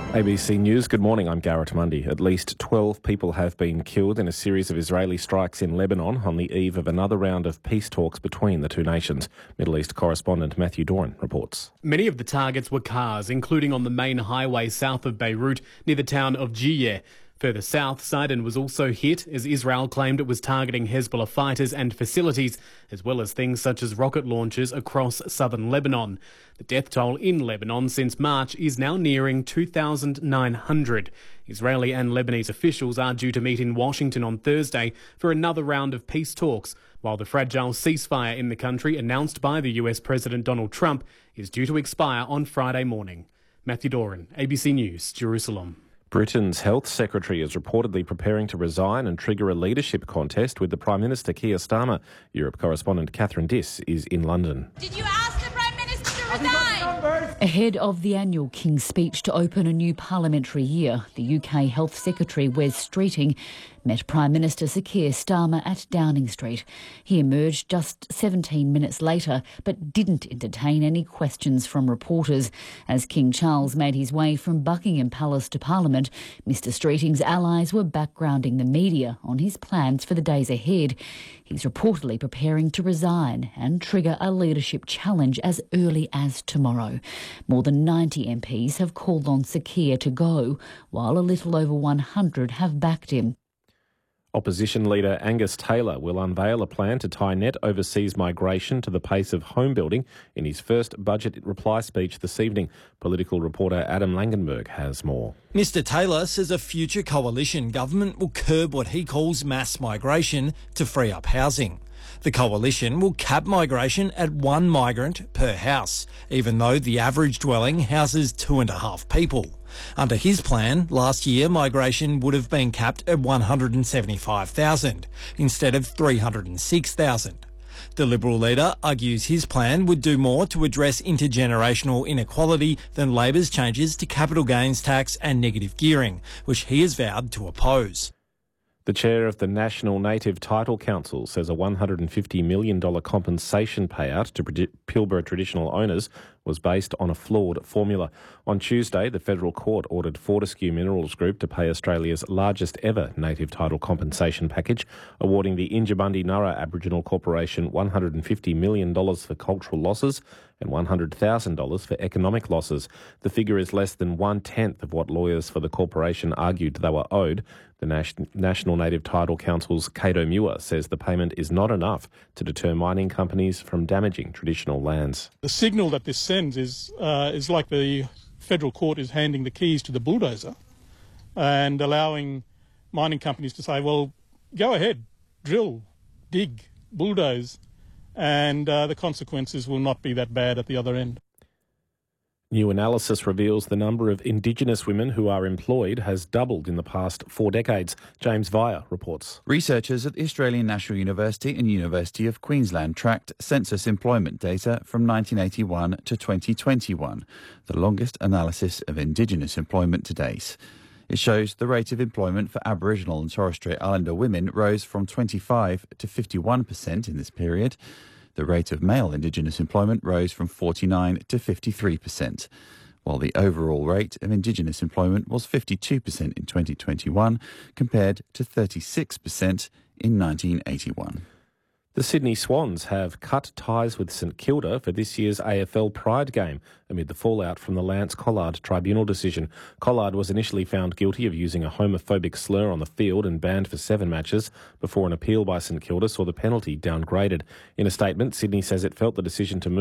ABC News, good morning, I'm Garrett Mundy. At least 12 people have been killed in a series of Israeli strikes in Lebanon on the eve of another round of peace talks between the two nations. Middle East correspondent Matthew Doran reports. Many of the targets were cars, including on the main highway south of Beirut near the town of Jiyeh. Further south, Sidon was also hit as Israel claimed it was targeting Hezbollah fighters and facilities, as well as things such as rocket launchers across southern Lebanon. The death toll in Lebanon since March is now nearing 2,900. Israeli and Lebanese officials are due to meet in Washington on Thursday for another round of peace talks, while the fragile ceasefire in the country announced by the US President Donald Trump is due to expire on Friday morning. Matthew Doran, ABC News, Jerusalem. Britain's health secretary is reportedly preparing to resign and trigger a leadership contest with the Prime Minister Keir Starmer. Europe correspondent Catherine Diss is in London. Did you ask the Prime Minister to resign? Ahead of the annual King's speech to open a new parliamentary year, the UK Health Secretary Wes Streeting met Prime Minister Sir Keir Starmer at Downing Street. He emerged just 17 minutes later, but didn't entertain any questions from reporters. As King Charles made his way from Buckingham Palace to Parliament, Mr Streeting's allies were backgrounding the media on his plans for the days ahead. He's reportedly preparing to resign and trigger a leadership challenge as early as tomorrow. More than 90 MPs have called on Sir Keir to go, while a little over 100 have backed him. Opposition leader Angus Taylor will unveil a plan to tie net overseas migration to the pace of home building in his first budget reply speech this evening. Political reporter Adam Langenberg has more. Mr Taylor says a future coalition government will curb what he calls mass migration to free up housing. The coalition will cap migration at 1 migrant per house, even though the average dwelling houses 2.5 people. Under his plan, last year migration would have been capped at 175,000 instead of 306,000. The Liberal leader argues his plan would do more to address intergenerational inequality than Labor's changes to capital gains tax and negative gearing, which he has vowed to oppose. The chair of the National Native Title Council says a $150 million compensation payout to Pilbara traditional owners was based on a flawed formula. On Tuesday, the federal court ordered Fortescue Minerals Group to pay Australia's largest ever native title compensation package, awarding the Injibandi Nurra Aboriginal Corporation $150 million for cultural losses and $100,000 for economic losses. The figure is less than 1/10 of what lawyers for the corporation argued they were owed. The National Native Title Council's Cato Muir says the payment is not enough to deter mining companies from damaging traditional lands. The signal that this sends is like the federal court is handing the keys to the bulldozer and allowing mining companies to say, well, go ahead, drill, dig, bulldoze, and the consequences will not be that bad at the other end. New analysis reveals the number of Indigenous women who are employed has doubled in the past 4 decades. James Via reports. Researchers at the Australian National University and University of Queensland tracked census employment data from 1981 to 2021, the longest analysis of Indigenous employment to date. It shows the rate of employment for Aboriginal and Torres Strait Islander women rose from 25 to 51% in this period. The rate of male Indigenous employment rose from 49 to 53%, while the overall rate of Indigenous employment was 52% in 2021 compared to 36% in 1981. The Sydney Swans have cut ties with St Kilda for this year's AFL Pride game amid the fallout from the Lance Collard tribunal decision. Collard was initially found guilty of using a homophobic slur on the field and banned for 7 matches before an appeal by St Kilda saw the penalty downgraded. In a statement, Sydney says it felt the decision to move